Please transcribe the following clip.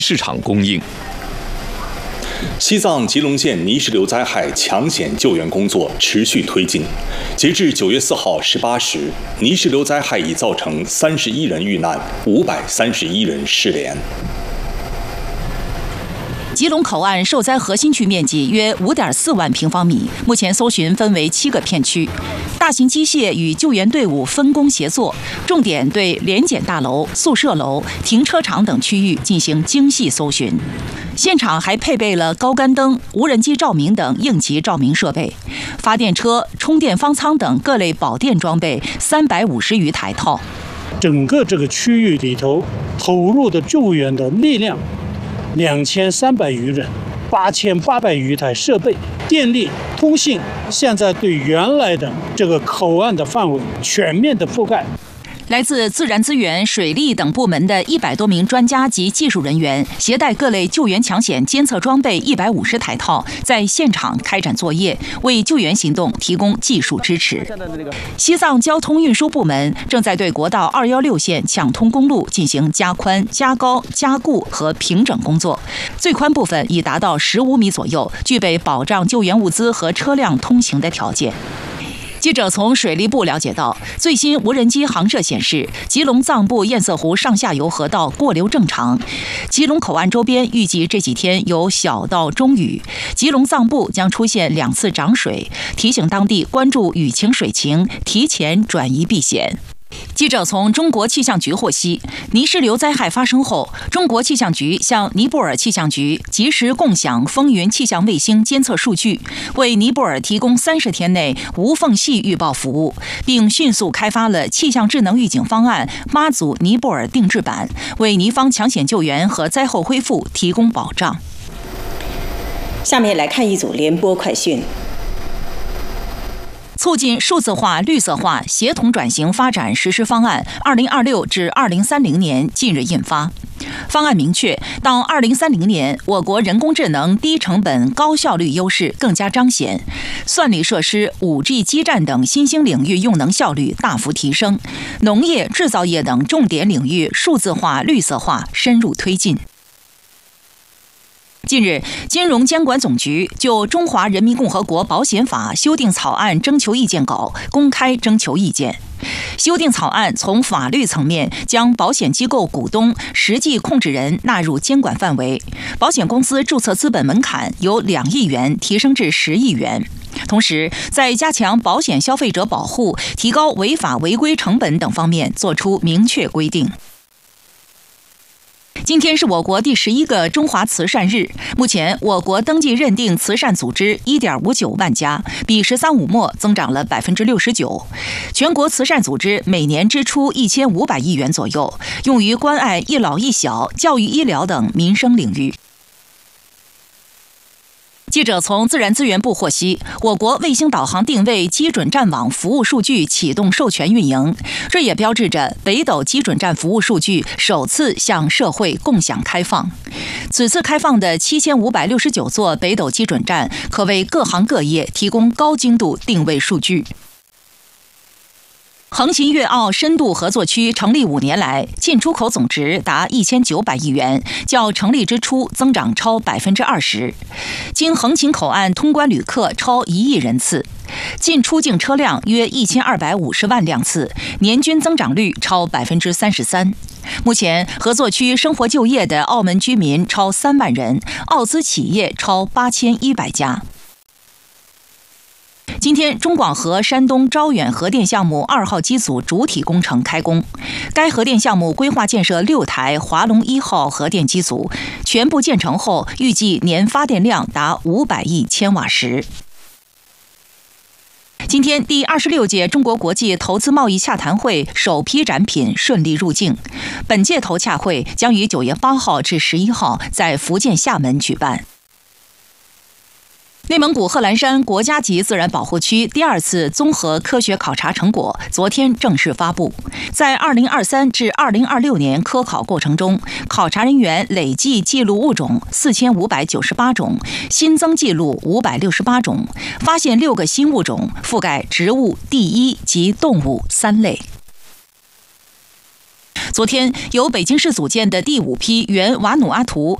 市场供应。 西藏吉隆县泥石流灾害抢险救援工作持续推进。截至9月4号18时，泥石流灾害已造成31人遇难，531人失联。 吉隆口岸受灾核心区面积约5.4万平方米，目前搜寻分为7个片区，大型机械与救援队伍分工协作，重点对联检大楼、宿舍楼、停车场等区域进行精细搜寻。现场还配备了高杆灯、无人机照明等应急照明设备，发电车、充电方舱等各类保电装备350余台套。 整个这个区域里头投入的救援的力量2300余人，8800余台设备，电力、通信，现在对原来的这个口岸的范围全面的覆盖。 来自自然资源、水利等部门的100多名专家及技术人员，携带各类救援抢险监测装备150台套，在现场开展作业，为救援行动提供技术支持。西藏交通运输部门正在对国道216线抢通公路进行加宽、加高、加固和平整工作，最宽部分已达到15米左右，具备保障救援物资和车辆通行的条件。记者从水利部了解到，最新无人机航摄显示，吉隆藏布堰塞湖上下游河道过流正常，吉隆口岸周边预计这几天有小到中雨，吉隆藏布将出现2次涨水，提醒当地关注雨情水情，提前转移避险。记者从中国气象局获悉，泥石流灾害发生后，中国气象局向尼泊尔气象局及时共享风云气象卫星监测数据，为尼泊尔提供30天内无缝隙预报服务，并迅速开发了气象智能预警方案妈祖尼泊尔定制版，为尼方抢险救援和灾后恢复提供保障。 下面来看一组联播快讯。 促进数字化、绿色化协同转型发展实施方案2026至2030年近日印发。方案明确，到2030年，我国人工智能低成本、高效率优势更加彰显，算力设施、5G 基站等新兴领域用能效率大幅提升，农业、制造业等重点领域数字化、绿色化深入推进。近日，金融监管总局就《中华人民共和国保险法》修订草案征求意见稿公开征求意见。修订草案从法律层面将保险机构股东、实际控制人纳入监管范围，保险公司注册资本门槛由2亿元提升至10亿元。同时，在加强保险消费者保护、提高违法违规成本等方面作出明确规定。今天是我国第11个中华慈善日。目前，我国登记认定慈善组织1.59万家，比“13五”末增长了69%。全国慈善组织每年支出1500亿元左右，用于关爱一老一小、教育医疗等民生领域。记者从自然资源部获悉，我国卫星导航定位基准站网服务数据启动授权运营，这也标志着北斗基准站服务数据首次向社会共享开放。此次开放的7569座北斗基准站，可为各行各业提供高精度定位数据。横琴粤澳深度合作区成立5年来，进出口总值达1900亿元，较成立之初增长超20%。经横琴口岸通关旅客超1亿人次，进出境车辆约1250万辆次，年均增长率超33%。目前，合作区生活就业的澳门居民超3万人，澳资企业超8100家。今天，中广核山东招远核电项目2号机组主体工程开工。该核电项目规划建设6台华龙1号核电机组，全部建成后，预计年发电量达500亿千瓦时。今天，第26届中国国际投资贸易洽谈会首批展品顺利入境。本届投洽会将于9月8号至11号在福建厦门举办。内蒙古贺兰山国家级自然保护区第2次综合科学考察成果昨天正式发布。在2023至2026年科考过程中，考察人员累计记录物种4598种，新增记录568种，发现6个新物种，覆盖植物、第一及动物3类。 昨天，由北京市组建的第5批原瓦努阿图